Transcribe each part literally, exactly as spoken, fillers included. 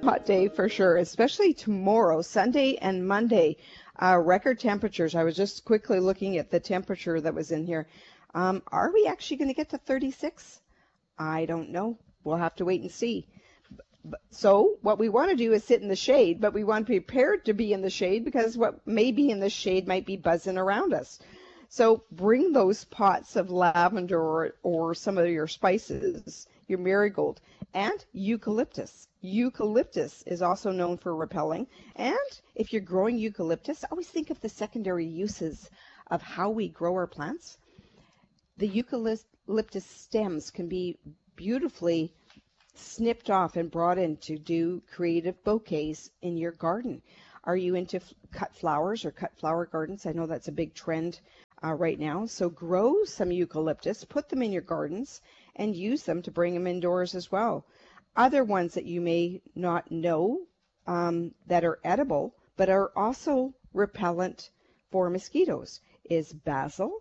hot day for sure, especially tomorrow, Sunday and Monday. Uh, record temperatures. I was just quickly looking at the temperature that was in here. Um, are we actually going to get to thirty-six? I don't know. We'll have to wait and see. So what we want to do is sit in the shade, but we want to be prepared to be in the shade because what may be in the shade might be buzzing around us. So bring those pots of lavender or, or some of your spices, your marigold, and eucalyptus. Eucalyptus is also known for repelling. And if you're growing eucalyptus, always think of the secondary uses of how we grow our plants. The eucalyptus stems can be beautifully snipped off and brought in to do creative bouquets in your garden. Are you into f- cut flowers or cut flower gardens? I know that's a big trend uh, right now. So grow some eucalyptus, put them in your gardens, and use them to bring them indoors as well. Other ones that you may not know um, that are edible, but are also repellent for mosquitoes, is basil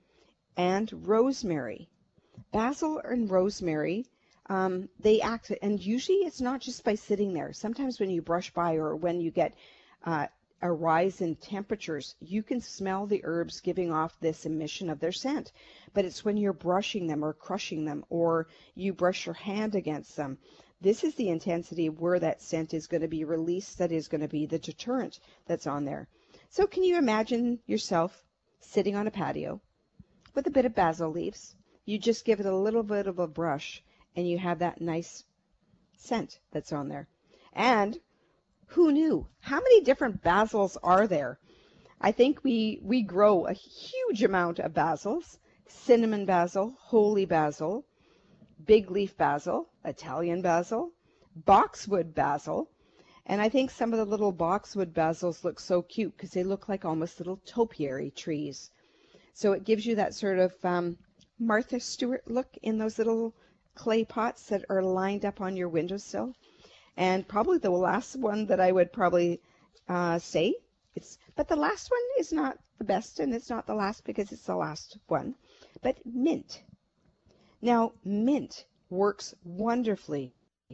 and rosemary. Basil and rosemary, um, they act, and usually it's not just by sitting there. Sometimes when you brush by or when you get uh, a rise in temperatures, you can smell the herbs giving off this emission of their scent. But it's when you're brushing them or crushing them or you brush your hand against them. This is the intensity of where that scent is going to be released. That is going to be the deterrent that's on there. So can you imagine yourself sitting on a patio with a bit of basil leaves? You just give it a little bit of a brush and you have that nice scent that's on there. And who knew? How many different basils are there? I think we, we grow a huge amount of basils. Cinnamon basil, holy basil, big leaf basil, Italian basil, boxwood basil. And I think some of the little boxwood basils look so cute because they look like almost little topiary trees. So it gives you that sort of um, Martha Stewart look in those little clay pots that are lined up on your windowsill. And probably the last one that I would probably uh, say, it's, but the last one is not the best, and it's not the last because it's the last one, but mint. Now, mint works wonderfully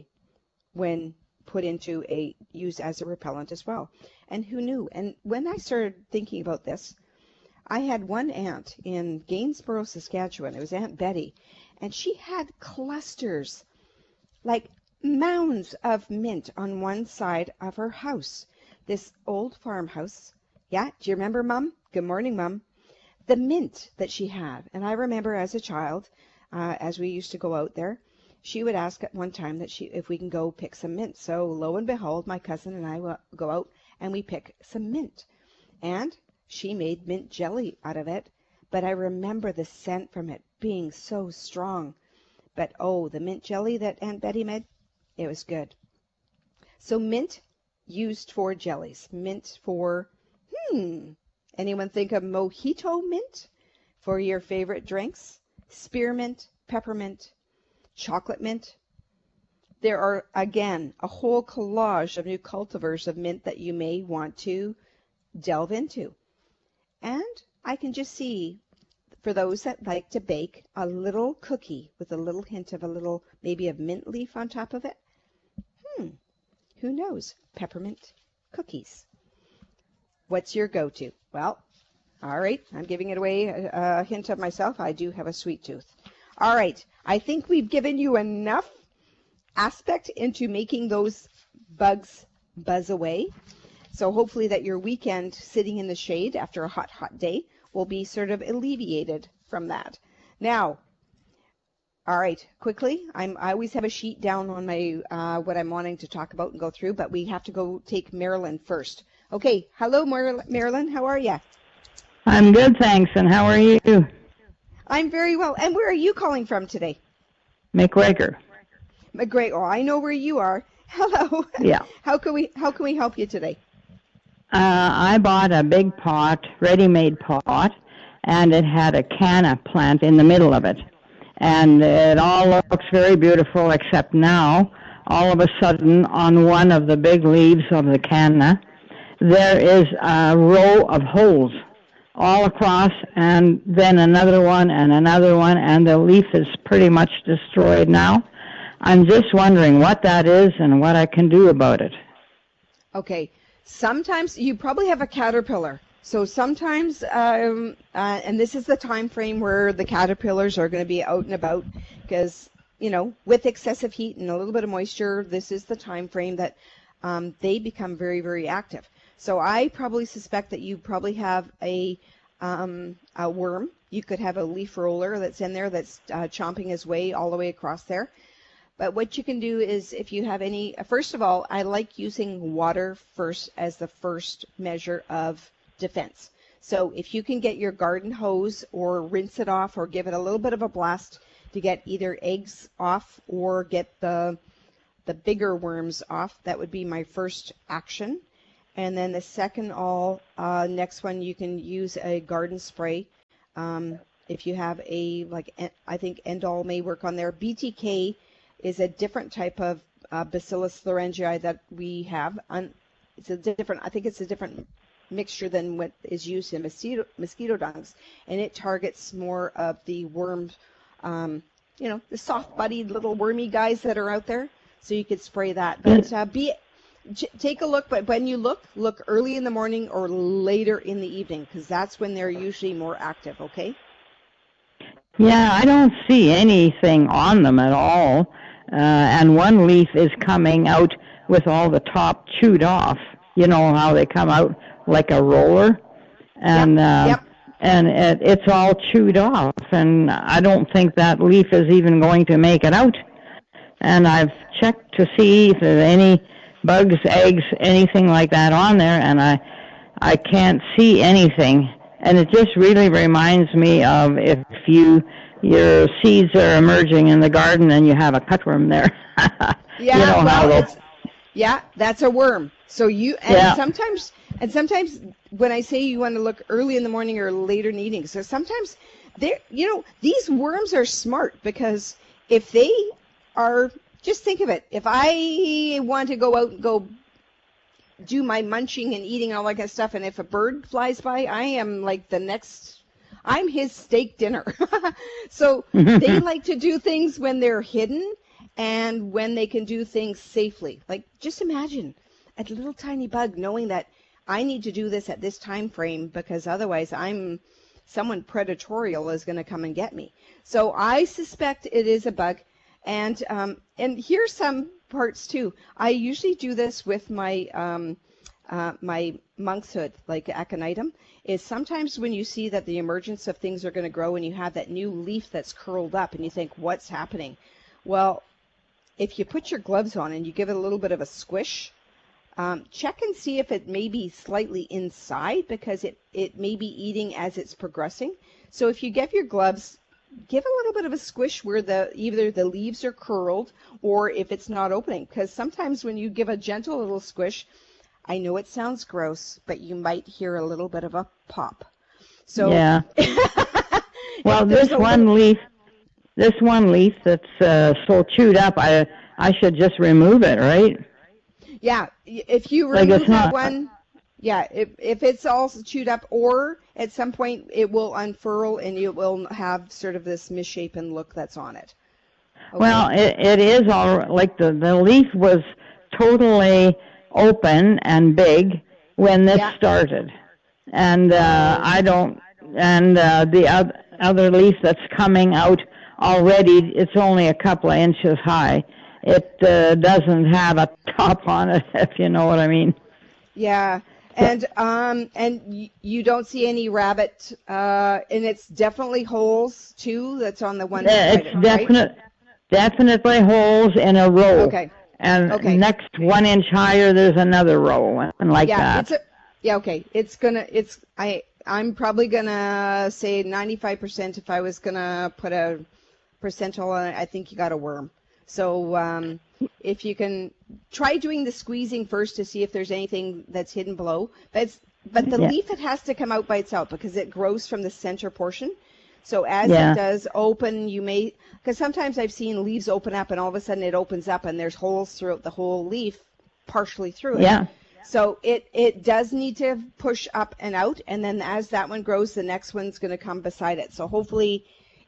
when put into a, used as a repellent as well. And who knew? And when I started thinking about this, I had one aunt in Gainsborough, Saskatchewan. It was Aunt Betty, and she had clusters, like mounds of mint on one side of her house. This old farmhouse. Yeah, do you remember, Mum? Good morning, Mum. The mint that she had. And I remember as a child, uh, as we used to go out there, she would ask at one time that she if we can go pick some mint. So lo and behold, my cousin and I will go out and we pick some mint. And she made mint jelly out of it. But I remember the scent from it being so strong. But oh, the mint jelly that Aunt Betty made, it was good. So mint used for jellies. Mint for, hmm, anyone think of mojito mint for your favorite drinks? Spearmint, peppermint, chocolate mint. There are, again, a whole collage of new cultivars of mint that you may want to delve into. And I can just see, for those that like to bake, a little cookie with a little hint of a little, maybe of mint leaf on top of it. Hmm, who knows? Peppermint cookies. What's your go-to? Well, all right, I'm giving it away, a, a hint of myself. I do have a sweet tooth. All right, I think we've given you enough aspect into making those bugs buzz away. So hopefully that your weekend sitting in the shade after a hot, hot day will be sort of alleviated from that. Now, all right, quickly, I'm, I always have a sheet down on my uh, what I'm wanting to talk about and go through, but we have to go take Marilyn first. Okay, hello, Mar- Marilyn, how are you? I'm good, thanks, and how are you? I'm very well. And where are you calling from today? McGregor. McGregor. Oh, I know where you are. Hello. Yeah. How can we how can we help you today? Uh, I bought a big pot, ready-made pot, and it had a canna plant in the middle of it. And it all looks very beautiful, except now, all of a sudden, on one of the big leaves of the canna, there is a row of holes all across, and then another one and another one, and the leaf is pretty much destroyed now. I'm just wondering what that is and what I can do about it. Okay. Sometimes you probably have a caterpillar. So sometimes, um, uh, and this is the time frame where the caterpillars are going to be out and about because, you know, with excessive heat and a little bit of moisture, this is the time frame that um, they become very, very active. So I probably suspect that you probably have a, um, a worm. You could have a leaf roller that's in there that's uh, chomping his way all the way across there. But what you can do is if you have any, first of all, I like using water first as the first measure of defense. So if you can get your garden hose or rinse it off or give it a little bit of a blast to get either eggs off or get the the bigger worms off, that would be my first action. And then the second all, uh, next one, you can use a garden spray. Um, if you have a, like, I think Endol may work on there. B T K is a different type of uh, Bacillus thuringiae that we have. On, it's a different, I think it's a different mixture than what is used in mosquito, mosquito dungs, and it targets more of the worms, um, you know, the soft-bodied little wormy guys that are out there. So you could spray that. But uh, be j- take a look. But when you look, look early in the morning or later in the evening, because that's when they're usually more active. Okay. Yeah, I don't see anything on them at all, uh, and one leaf is coming out with all the top chewed off. You know how they come out like a roller, and yep, uh, yep. and it, it's all chewed off, and I don't think that leaf is even going to make it out. And I've checked to see if there's any bugs, eggs, anything like that on there, and I I can't see anything. And it just really reminds me of if you your seeds are emerging in the garden and you have a cutworm there. Yeah, you know well, how it's, yeah, that's a worm. So you and yeah. sometimes and sometimes when I say you want to look early in the morning or later in the evening, so sometimes they, you know, these worms are smart because if they are, just think of it, if I want to go out and go do my munching and eating and all that kind of stuff, and if a bird flies by, I am like the next, I'm his steak dinner. So they like to do things when they're hidden and when they can do things safely. Like, just imagine a little tiny bug knowing that I need to do this at this time frame because otherwise I'm, someone predatorial is going to come and get me. So I suspect it is a bug. And um, and here's some parts too. I usually do this with my um, uh, my monkshood, like aconitum, is sometimes when you see that the emergence of things are going to grow and you have that new leaf that's curled up and you think, what's happening? Well, if you put your gloves on and you give it a little bit of a squish, um, check and see if it may be slightly inside because it, it may be eating as it's progressing. So if you give your gloves, give a little bit of a squish where the either the leaves are curled or if it's not opening. Because sometimes when you give a gentle little squish, I know it sounds gross, but you might hear a little bit of a pop. So yeah. Well, this one little... leaf, this one leaf that's uh, so chewed up, I I should just remove it, right? Yeah, if you remove like that not... one. Yeah, if, if it's all chewed up, or at some point it will unfurl and it will have sort of this misshapen look that's on it. Okay? Well, it, it is all like the, the leaf was totally open and big when this yeah. started, and uh, I don't. And uh, the other, other leaf that's coming out already, it's only a couple of inches high. It uh, doesn't have a top on it, if you know what I mean. Yeah. And um and y- you don't see any rabbit, uh, and it's definitely holes too. That's on the one side. It's definite, right? Definitely holes in a row. Okay. And okay. next one inch higher, there's another row, and like yeah, that. It's a, yeah. Okay. It's gonna. It's I. I'm probably gonna say ninety-five percent. If I was gonna put a percentile on it, I think you got a worm. So um, if you can try doing the squeezing first to see if there's anything that's hidden below. But, it's, but the yeah. leaf, it has to come out by itself because it grows from the center portion. So as yeah. it does open, you may, because sometimes I've seen leaves open up and all of a sudden it opens up and there's holes throughout the whole leaf, partially through it. Yeah. So it, it does need to push up and out. And then as that one grows, the next one's going to come beside it. So hopefully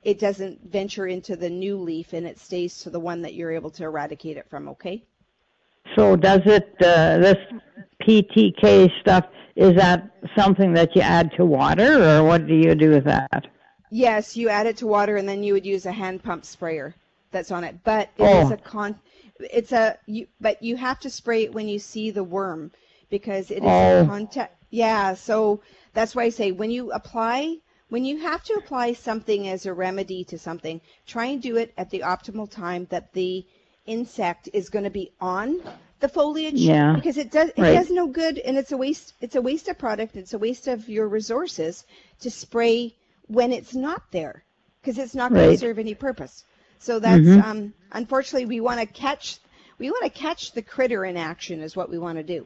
it doesn't venture into the new leaf and it stays to the one that you're able to eradicate it from, okay? So does it, uh, this P T K stuff, is that something that you add to water, or what do you do with that? Yes, you add it to water, and then you would use a hand pump sprayer that's on it. But it oh. is a con. It's a you, but you have to spray it when you see the worm, because it is oh. a contact. Yeah, so that's why I say when you apply, when you have to apply something as a remedy to something, try and do it at the optimal time that the insect is going to be on the foliage, yeah. because it does it right. does no good, and it's a waste it's a waste of product, it's a waste of your resources to spray when it's not there, because it's not going right. to serve any purpose. So that's mm-hmm. um unfortunately we want to catch we want to catch the critter in action is what we want to do.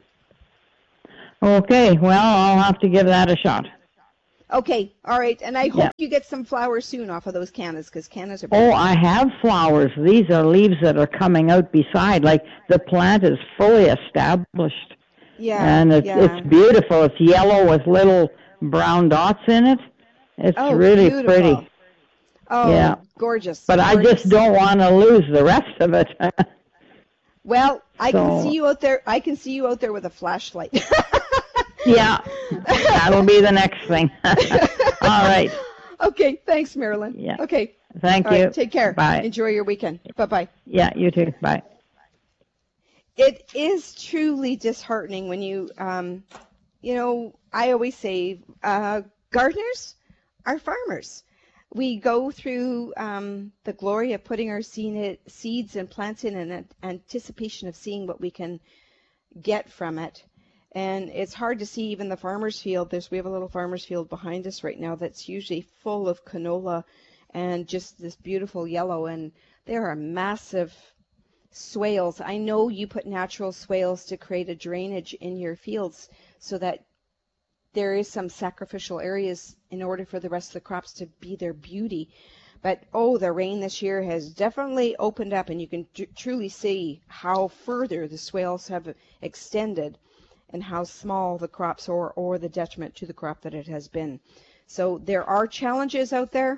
Okay, well, I'll have to give that a shot. Okay, all right, and I hope yeah. you get some flowers soon off of those cannas, because cannas are oh beautiful. I have flowers. These are leaves that are coming out beside, like the plant is fully established. Yeah, and it's yeah. it's beautiful. It's yellow with little brown dots in it. It's oh, really beautiful. pretty. Oh, yeah. gorgeous. But gorgeous. I just don't want to lose the rest of it. Well, I so. can see you out there. I can see you out there with a flashlight. yeah, that'll be the next thing. All right. Okay, thanks, Marilyn. Yeah. Okay. Thank All you. Right, take care. Bye. Enjoy your weekend. Bye-bye. Yeah, you too. Bye. It is truly disheartening when you, um, you know, I always say uh, gardeners are farmers. We go through um, the glory of putting our seed, seeds and plants in in anticipation of seeing what we can get from it. And it's hard to see even the farmer's field. There's, we have a little farmer's field behind us right now that's usually full of canola and just this beautiful yellow. And there are massive swales. I know you put natural swales to create a drainage in your fields so that there is some sacrificial areas in order for the rest of the crops to be their beauty. But, oh, the rain this year has definitely opened up, and you can tr- truly see how further the swales have extended and how small the crops are, or the detriment to the crop that it has been. So there are challenges out there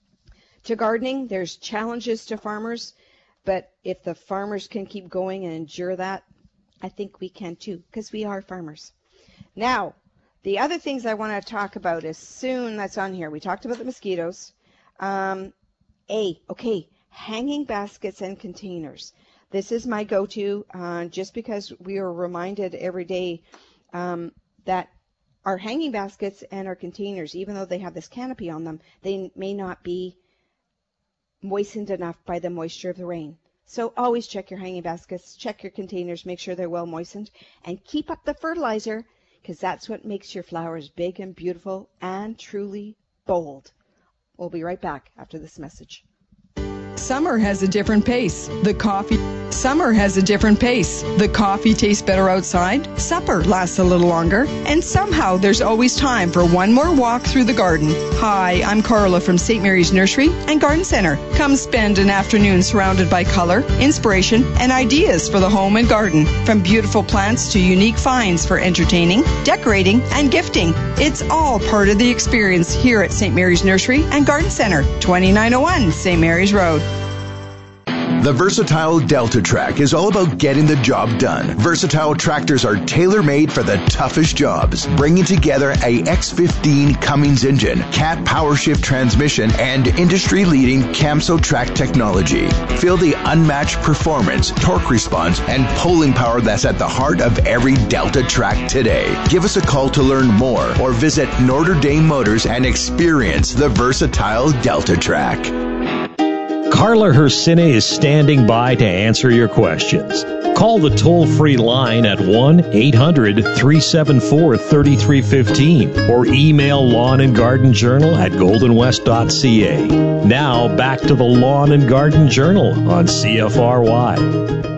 to gardening. There's challenges to farmers. But if the farmers can keep going and endure that, I think we can too, because we are farmers. Now, the other things I want to talk about as soon that's on here. We talked about the mosquitoes. Um, A, okay, hanging baskets and containers. This is my go-to, uh, just because we are reminded every day um, that our hanging baskets and our containers, even though they have this canopy on them, they may not be moistened enough by the moisture of the rain. So always check your hanging baskets, check your containers, make sure they're well moistened, and keep up the fertilizer, because that's what makes your flowers big and beautiful and truly bold. We'll be right back after this message. Summer has a different pace. The coffee. Summer has a different pace. The coffee tastes better outside. Supper lasts a little longer. And somehow there's always time for one more walk through the garden. Hi, I'm Carla from Saint Mary's Nursery and Garden Center. Come spend an afternoon surrounded by color, inspiration, and ideas for the home and garden. From beautiful plants to unique finds for entertaining, decorating, and gifting. It's all part of the experience here at Saint Mary's Nursery and Garden Center, twenty-nine oh one Saint Mary's Road. The Versatile Delta Track is all about getting the job done. Versatile tractors are tailor-made for the toughest jobs, bringing together a X fifteen Cummins engine, Cat PowerShift transmission, and industry-leading Camso track technology. Feel the unmatched performance, torque response, and pulling power that's at the heart of every Delta track today. Give us a call to learn more or visit Notre Dame Motors and experience the Versatile Delta Track. Carla Hersine is standing by to answer your questions. Call the toll-free line at one eight hundred three seven four three three one five or email Lawn and Garden Journal at golden west dot c a. Now back to the Lawn and Garden Journal on C F R Y.